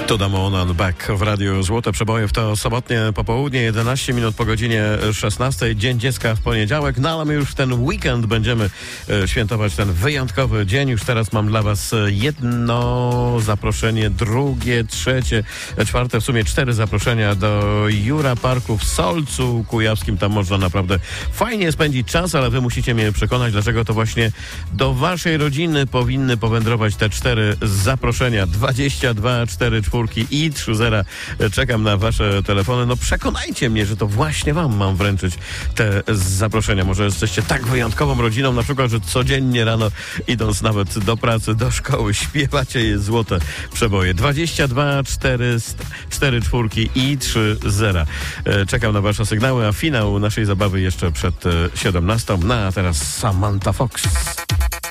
To Damon on Back w Radiu Złote Przeboje w to sobotnie popołudnie, 11 minut po godzinie 16. Dzień Dziecka w poniedziałek, no ale my już w ten weekend będziemy świętować ten wyjątkowy dzień. Już teraz mam dla Was jedno zaproszenie, drugie, trzecie, czwarte, w sumie 4 zaproszenia do Jura Parku w Solcu Kujawskim. Tam można naprawdę fajnie spędzić czas, ale Wy musicie mnie przekonać, dlaczego to właśnie do Waszej rodziny powinny powędrować te 4 zaproszenia. 22 4 4 i 30. Czekam na Wasze telefony. No przekonajcie mnie, że to właśnie Wam mam wręczyć te zaproszenia. Może jesteście tak wyjątkową rodziną, na przykład, że codziennie rano, idąc nawet do pracy, do szkoły, śpiewacie je złote przeboje. 22 4 4 i 30. Czekam na Wasze sygnały, a finał naszej zabawy jeszcze przed 17. No a teraz Samantha Fox.